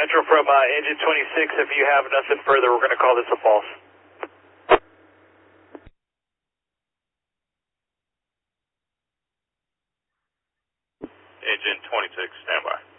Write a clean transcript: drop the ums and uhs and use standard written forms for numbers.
Metro from engine 26, if you have nothing further, we're going to call this a false. Engine 26, standby.